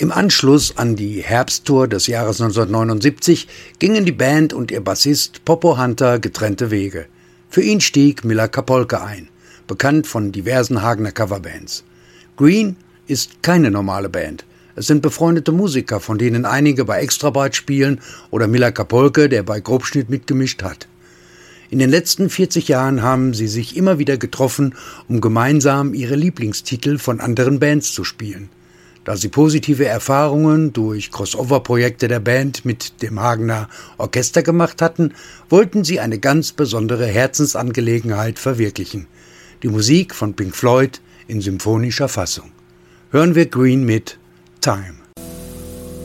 Im Anschluss an die Herbsttour des Jahres 1979 gingen die Band und ihr Bassist Popo Hunter getrennte Wege. Für ihn stieg Miller Kapolke ein, bekannt von diversen Hagener Coverbands. Green ist keine normale Band. Es sind befreundete Musiker, von denen einige bei Extrabreit spielen oder Miller Kapolke, der bei Grobschnitt mitgemischt hat. In den letzten 40 Jahren haben sie sich immer wieder getroffen, um gemeinsam ihre Lieblingstitel von anderen Bands zu spielen. Da sie positive Erfahrungen durch Crossover-Projekte der Band mit dem Hagener Orchester gemacht hatten, wollten sie eine ganz besondere Herzensangelegenheit verwirklichen. Die Musik von Pink Floyd in symphonischer Fassung. Hören wir Green mit Time.